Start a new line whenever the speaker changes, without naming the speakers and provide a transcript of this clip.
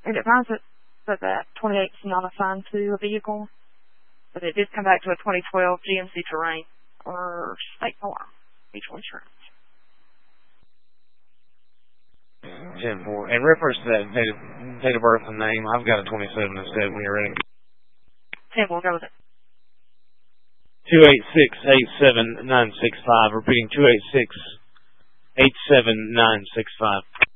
And it finds that 28 is not assigned to a vehicle, but it did come back to a 2012 GMC Terrain or State Farm Mutual Insurance.
10-4. In reference to that date of birth and name, I've got a 27 instead when you're ready.
10-4, go with it.
286-87965. Repeating, 286-87965.